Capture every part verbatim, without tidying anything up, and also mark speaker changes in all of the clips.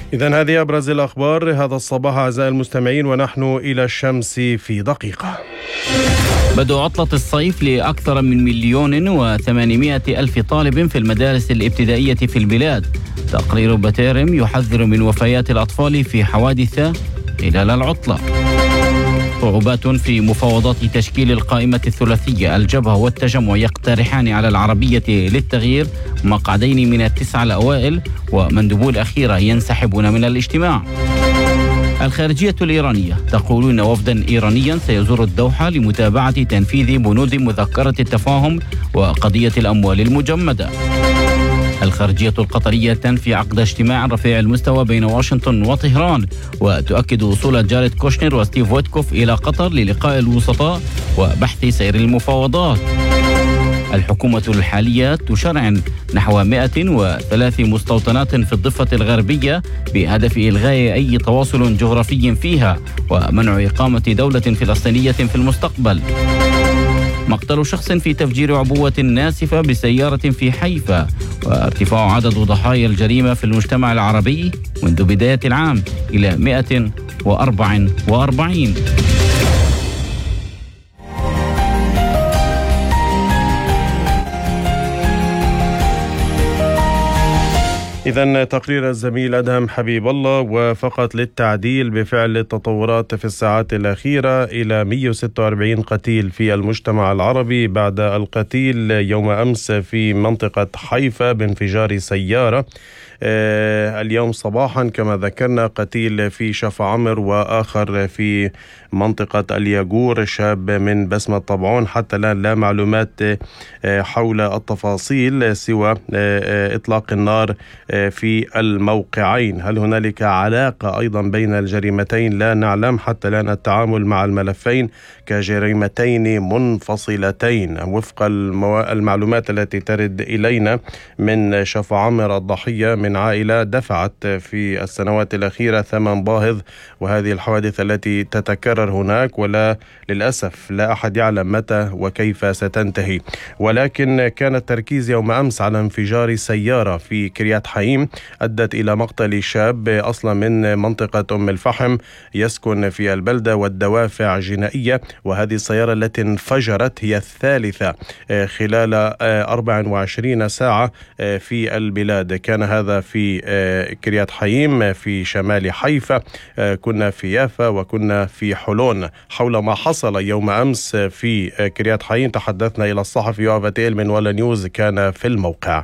Speaker 1: إذن هذه أبرز الأخبار هذا الصباح أعزائي المستمعين، ونحن إلى الشمس في دقيقة.
Speaker 2: بدء عطلة الصيف لأكثر من مليون وثمانمائة ألف طالب في المدارس الابتدائية في البلاد. تقرير بتيرم يحذر من وفيات الأطفال في حوادث خلال العطلة. صعوبات في مفاوضات تشكيل القائمة الثلاثية. الجبهة والتجمع يقترحان على العربية للتغيير مقعدين من التسعة الأوائل، ومندوبو الأخيرة ينسحبون من الاجتماع. الخارجية الإيرانية تقول إن وفدا إيرانيا سيزور الدوحة لمتابعة تنفيذ بنود مذكرة التفاهم وقضية الأموال المجمدة. الخارجية القطرية تنفي عقد اجتماع رفيع المستوى بين واشنطن وطهران، وتؤكد وصول جاريد كوشنر وستيف ويتكوف إلى قطر للقاء الوسطاء وبحث سير المفاوضات. الحكومة الحالية تشرعن نحو مئة وثلاث مستوطنات في الضفة الغربية بهدف إلغاء أي تواصل جغرافي فيها ومنع إقامة دولة فلسطينية في المستقبل. مقتل شخص في تفجير عبوة ناسفة بسيارة في حيفا، وارتفاع عدد ضحايا الجريمة في المجتمع العربي منذ بداية العام إلى مئة وأربعة وأربعين.
Speaker 1: إذن تقرير الزميل أدهم حبيب الله. وفقط للتعديل، بفعل التطورات في الساعات الأخيرة إلى مئة وستة وأربعين قتيل في المجتمع العربي بعد القتيل يوم أمس في منطقة حيفا بانفجار سيارة. اليوم صباحا كما ذكرنا قتيل في شفا عمر، وآخر في منطقة الياغور شاب من بسمة طبعون. حتى الآن لا معلومات حول التفاصيل سوى إطلاق النار في الموقعين. هل هنالك علاقة أيضا بين الجريمتين؟ لا نعلم حتى الآن. التعامل مع الملفين كجريمتين منفصلتين وفق المعلومات التي ترد إلينا من شفا عمر. الضحية من عائلة دفعت في السنوات الأخيرة ثمن باهظ، وهذه الحوادث التي تتكرر هناك ولا للأسف لا أحد يعلم متى وكيف ستنتهي. ولكن كان التركيز يوم أمس على انفجار سيارة في كريات حييم أدت إلى مقتل شاب أصلا من منطقة أم الفحم يسكن في البلدة، والدوافع جنائية. وهذه السيارة التي انفجرت هي الثالثة خلال أربع وعشرين ساعة في البلاد. كان هذا في كريات حييم في شمال حيفا، كنا في يافا وكنا في حلون. حول ما حصل يوم أمس في كريات حييم تحدثنا إلى الصحفي يوآف أتيل من ولا نيوز، كان في الموقع.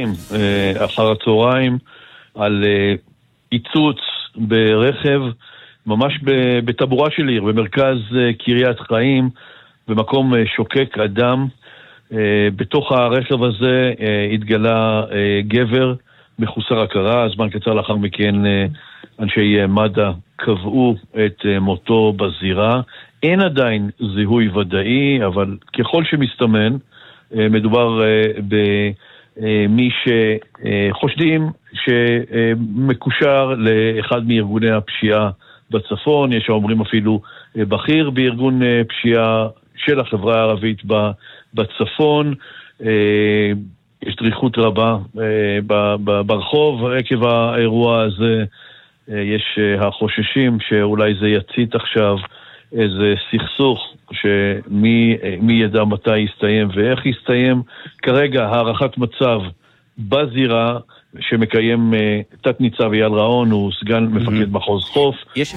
Speaker 3: אחר הצהריים על פיצוץ ברכב ממש בטבורה של עיר במרכז קריית חיים, במקום שוקק אדם. בתוך הרכב הזה התגלה גבר מחוסר הכרה. זמן קצר לאחר מכן אנשי מד"א קבעו את מותו בזירה. אין עדיין זיהוי ודאי, אבל ככל שמסתמן מדובר ב מי שחושדים שמקושר לאחד מארגוני הפשיעה בצפון. יש אומרים אפילו בכיר בארגון פשיעה של החברה הערבית בצפון. יש דריכות רבה ברחוב עקב האירוע הזה. יש החוששים שאולי זה יצית עכשיו איזה סכסוך שמי מי ידע מתי יסתיים ואיך יסתיים. כרגע הערכת מצב בזירה שמקיים תת ניצב אייל ראון, הוא סגן מפקד מחוז חוף. יש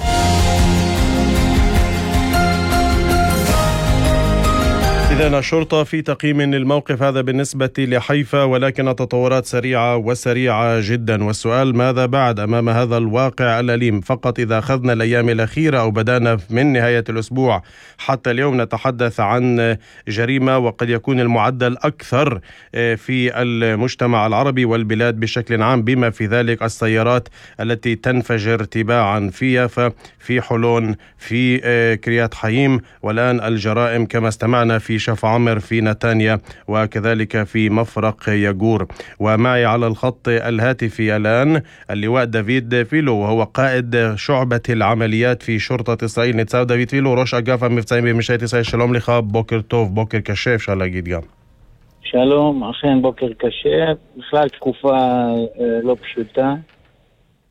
Speaker 1: إذن الشرطة في تقييم الموقف هذا بالنسبة لحيفا، ولكن التطورات سريعة وسريعة جدا. والسؤال ماذا بعد أمام هذا الواقع الأليم؟ فقط إذا أخذنا الأيام الأخيرة أو بدأنا من نهاية الأسبوع حتى اليوم نتحدث عن جريمة وقد يكون المعدل أكثر في المجتمع العربي والبلاد بشكل عام، بما في ذلك السيارات التي تنفجر تباعا في يافا، في حلون، في كريات حييم، والآن الجرائم كما استمعنا في شفا عمر، في نتانيا، وكذلك في مفرق ياغور. ومعي على الخط الهاتفي الآن اللواء دافيد فيلو، وهو قائد شعبة العمليات في شرطة إسرائيل. ניצב דוד פילו, ראש אגף המבצעים במשטרת ישראל. שלום לך, בוקר טוב, בוקר קשה אפשר להגיד גם.
Speaker 4: שלום, אכן בוקר קשה, בכלל תקופה לא פשוטה.